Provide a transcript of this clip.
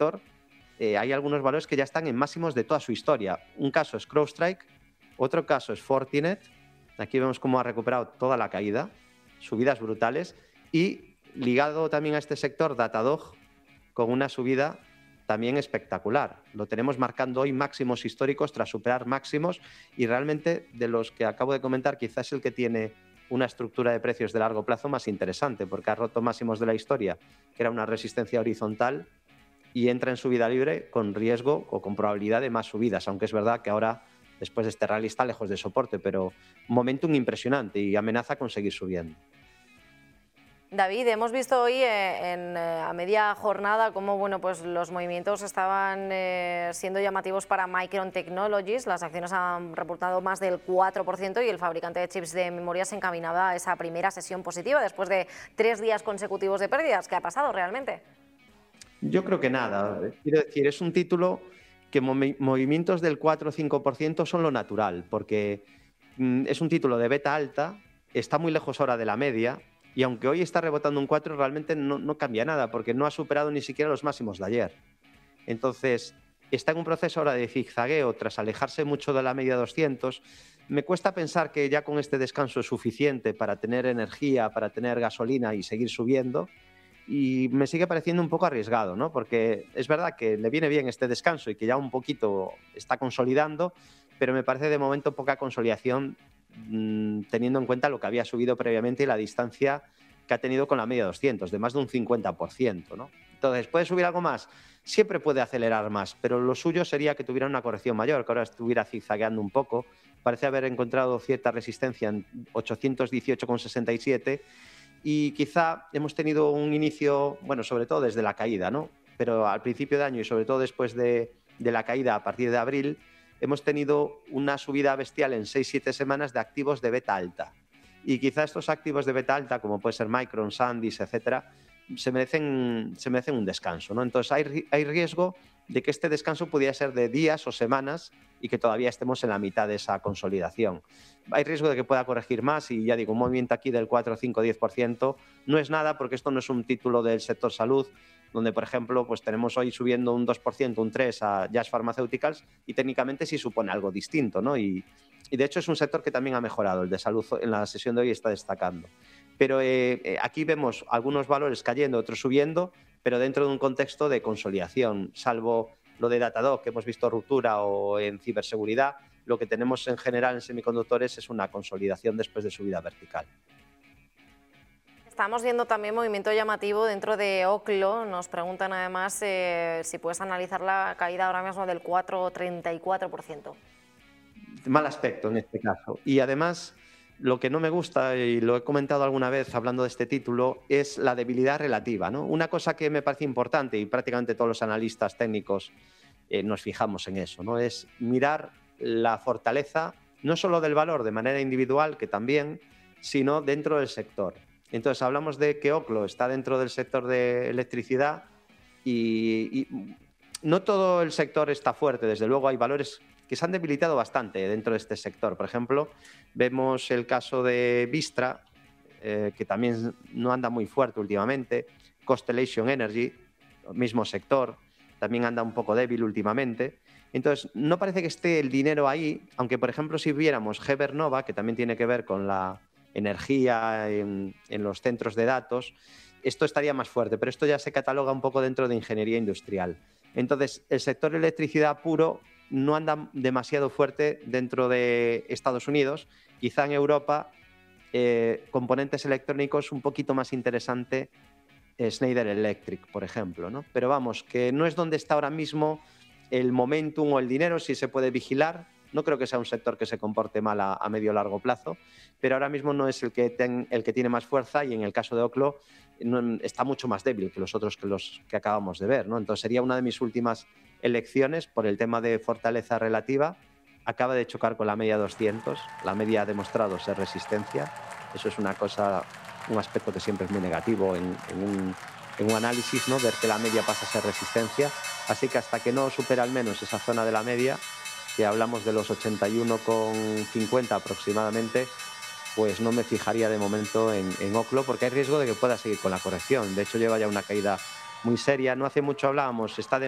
sector hay algunos valores que ya están en máximos de toda su historia. Un caso es CrowdStrike, otro caso es Fortinet. Aquí vemos cómo ha recuperado toda la caída, subidas brutales, y ligado también a este sector, Datadog, con una subida también espectacular. Lo tenemos marcando hoy máximos históricos tras superar máximos, y realmente de los que acabo de comentar quizás es el que tiene una estructura de precios de largo plazo más interesante, porque ha roto máximos de la historia, que era una resistencia horizontal, y entra en subida libre con riesgo o con probabilidad de más subidas, aunque es verdad que ahora, después de este rally, está lejos de soporte, pero un momentum impresionante y amenaza con seguir subiendo. David, hemos visto hoy a media jornada cómo pues los movimientos estaban siendo llamativos para Micron Technologies. Las acciones han reportado más del 4% y el fabricante de chips de memoria se encaminaba a esa primera sesión positiva después de 3 días consecutivos de pérdidas. ¿Qué ha pasado realmente? Yo creo que nada. Quiero decir, es un título que movimientos del 4 o 5% son lo natural, porque es un título de beta alta, está muy lejos ahora de la media, y aunque hoy está rebotando un 4, realmente no cambia nada, porque no ha superado ni siquiera los máximos de ayer. Entonces, está en un proceso ahora de zigzagueo tras alejarse mucho de la media 200. Me cuesta pensar que ya con este descanso es suficiente para tener energía, para tener gasolina y seguir subiendo. Y me sigue pareciendo un poco arriesgado, ¿no? Porque es verdad que le viene bien este descanso y que ya un poquito está consolidando, pero me parece de momento poca consolidación, teniendo en cuenta lo que había subido previamente y la distancia que ha tenido con la media 200, de más de un 50%, ¿no? Entonces, ¿puede subir algo más? Siempre puede acelerar más, pero lo suyo sería que tuviera una corrección mayor, que ahora estuviera zigzagueando un poco. Parece haber encontrado cierta resistencia en 818,67, y quizá hemos tenido un inicio, bueno, sobre todo desde la caída, ¿no? Pero al principio de año y sobre todo después de la caída a partir de abril, hemos tenido una subida bestial en 6-7 semanas de activos de beta alta. Y quizá estos activos de beta alta, como puede ser Micron, SanDisk, etcétera, se merecen un descanso, ¿no? Entonces hay riesgo de que este descanso pudiera ser de días o semanas y que todavía estemos en la mitad de esa consolidación. Hay riesgo de que pueda corregir más, y ya digo, un movimiento aquí del 4, 5, 10% no es nada, porque esto no es un título del sector salud, donde, por ejemplo, pues tenemos hoy subiendo un 2%, un 3% a Jazz Pharmaceuticals, y técnicamente sí supone algo distinto, ¿no? Y de hecho es un sector que también ha mejorado, el de salud en la sesión de hoy está destacando. Pero aquí vemos algunos valores cayendo, otros subiendo, pero dentro de un contexto de consolidación, salvo lo de Datadog, que hemos visto ruptura, o en ciberseguridad, lo que tenemos en general en semiconductores es una consolidación después de subida vertical. Estamos viendo también movimiento llamativo dentro de Oclo. Nos preguntan además si puedes analizar la caída ahora mismo del 4,34%. Mal aspecto en este caso. Y además, lo que no me gusta, y lo he comentado alguna vez hablando de este título, es la debilidad relativa, ¿no? Una cosa que me parece importante, y prácticamente todos los analistas técnicos nos fijamos en eso, ¿no? Es mirar la fortaleza no solo del valor de manera individual, que también, sino dentro del sector. Entonces hablamos de que Oclo está dentro del sector de electricidad, y no todo el sector está fuerte. Desde luego hay valores que se han debilitado bastante dentro de este sector. Por ejemplo, vemos el caso de Vistra, que también no anda muy fuerte últimamente. Constellation Energy, mismo sector, también anda un poco débil últimamente. Entonces, no parece que esté el dinero ahí, aunque, por ejemplo, si viéramos Heber Nova, que también tiene que ver con la energía en los centros de datos, esto estaría más fuerte, pero esto ya se cataloga un poco dentro de ingeniería industrial. Entonces, el sector electricidad puro no anda demasiado fuerte dentro de Estados Unidos. Quizá en Europa, componentes electrónicos un poquito más interesante, Schneider Electric, por ejemplo, ¿no? Pero vamos, que no es donde está ahora mismo el momentum o el dinero, si se puede vigilar. No creo que sea un sector que se comporte mal a medio o largo plazo, pero ahora mismo no es el que tiene más fuerza, y en el caso de Oclo está mucho más débil que los otros que acabamos de ver, ¿no? Entonces sería una de mis últimas elecciones por el tema de fortaleza relativa. Acaba de chocar con la media 200, la media ha demostrado ser resistencia. Eso es una cosa, un aspecto que siempre es muy negativo en un análisis, ¿no? Ver que la media pasa a ser resistencia. Así que hasta que no supere al menos esa zona de la media, que hablamos de los 81,50 aproximadamente, pues no me fijaría de momento en Oclo, porque hay riesgo de que pueda seguir con la corrección. De hecho, lleva ya una caída muy seria. No hace mucho hablábamos, está de